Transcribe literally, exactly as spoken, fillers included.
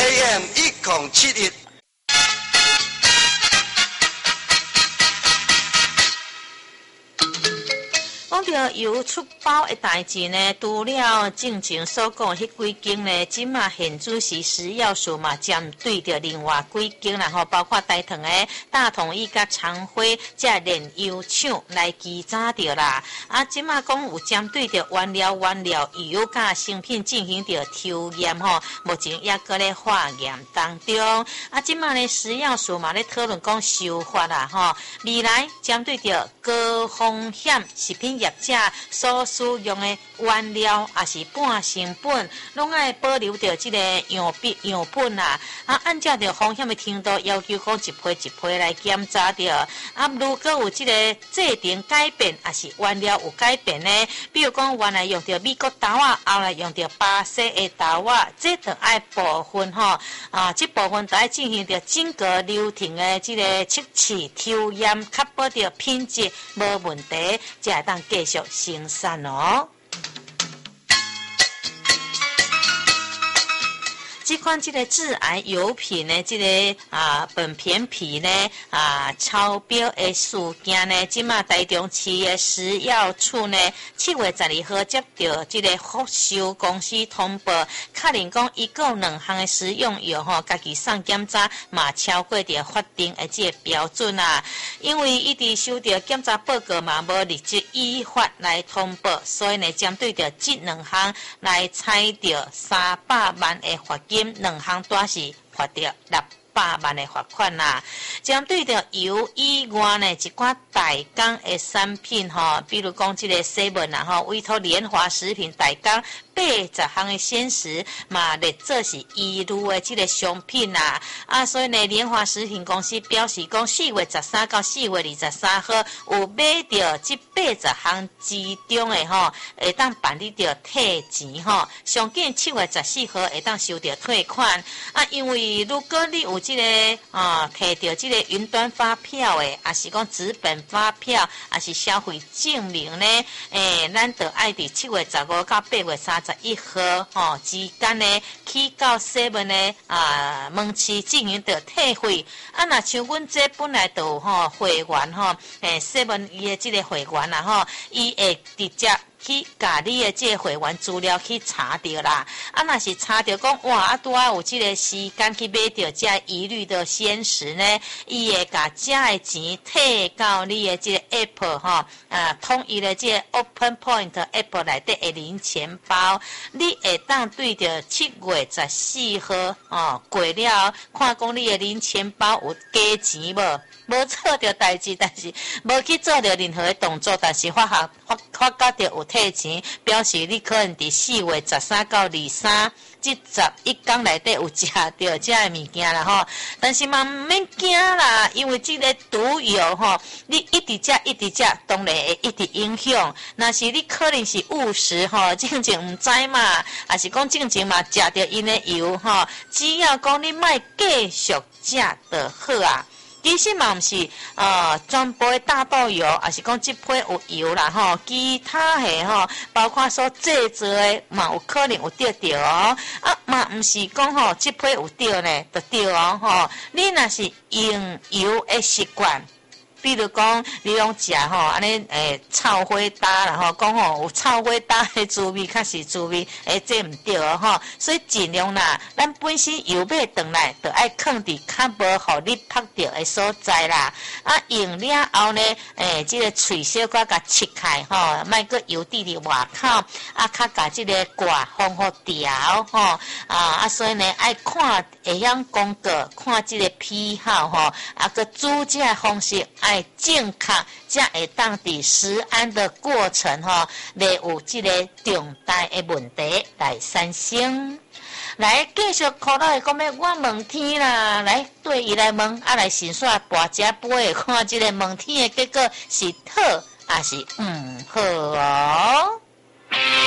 A M 一零七一。 讲到油出包的代志呢，除了正前所讲迄几间呢，即马现主是食药署嘛，针对着另外几间啦吼，包括大同的大统一甲长辉这炼油厂来稽查着啦。啊，即马讲有针对着原料、原料油甲成品进行着抽验吼，目前也搁咧化验当中。啊，即马呢食药署嘛咧讨论讲修法啦吼，未来针对着高风险食品业者所使用的原料也是半成本，拢爱保留着这个样品样本啦。啊，按照着风险的程度要求，讲一批一批来检查着。啊，如果有这个制定改变，也是原料有改变呢，比如讲原来用着美国豆啊，后来用着巴西的豆啊，这就爱部分吼啊，这部分就爱进行着整个流程的这个测试抽验，确保着品质无问题，才会当继续生产哦。这款这个致癌油品呢，这个啊苯片皮呢啊超标的事件呢，即马台中市的食药处呢，七月十二号接到这个福寿公司通报，确认讲伊有两项的食用油吼，家己送检查嘛超过着法定的这个标准啊。因为伊伫收到检查报告嘛，无立即依法来通报，所以呢，针对着这两项来采着三百万的罚金。两项都是罚着六百万的罚款啦。针对着油以外呢，一寡代工的产品吼，比如讲这个 seven 啦吼，委托联华食品代工八十项的鲜食嘛，列做是疑虑的这个商品啦。啊，所以呢，联华食品公司表示讲，四月十三到四月二十三号有买到这八十项之中的吼，会当办理着退钱吼，上紧七月十四号会当收到退款。啊，因为如果你有这个啊，摕到这个云端发票的，也是讲纸本发票，也是消费证明呢，诶，咱就爱伫七月十五到八月三十一号吼之间呢，去到 seven 呢啊门市进行着退费。啊，若像阮这本来就有吼会员吼，诶 seven 伊的这个会员啦吼，伊会直接去甲你的这个会员资料去查到啦。啊，若是查到讲哇，啊拄啊有这个时间去买到这疑虑的鲜食呢，伊会甲这的钱退到你的这个 App 吼，啊，统一的这个 Open Point App 内底的零钱包，你会当对着七月十四号哦过了，看讲你的零钱包有加钱无？无做着代志，但是无去做着任何的动作，但是发现发发觉着有退钱，表示你可能伫四月十三到二三这十一天内底有食到这个物件啦吼。但是嘛唔免惊啦，因为这个毒药吼，你一直食一直食，当然会一直影响。若是你可能是误食吼，正前唔知嘛，还是讲正前嘛食到因的油吼，只要讲你莫继续食就好啊。其实嘛毋是呃全部的大豆油，也是讲这批有油啦吼，其他的吼，包括所制作的嘛有可能有得着哦。啊嘛毋是讲吼这批有得呢，就对哦吼。你若是用油的习惯。比如讲，你用食吼，安尼诶臭花搭啦吼，讲吼有臭花搭的滋味，较是滋味，诶这毋对哦吼，所以尽量啦，咱本身油买转来，就爱放伫较无互你拍着的所在啦。啊，用了后呢，诶，这个喙小可甲切开吼，莫个油滴伫外口，啊，较甲这个挂放好调吼，啊啊，所以呢，爱看会晓广告，看这个批号吼，啊个煮这个方式。爱正确，才会当伫食安的过程吼，袂有即个重大的问题来产生。来继续考到的讲要我问天啦，来对伊来问，啊来先煞跋只杯看即个问天的结果是好还是毋好哦。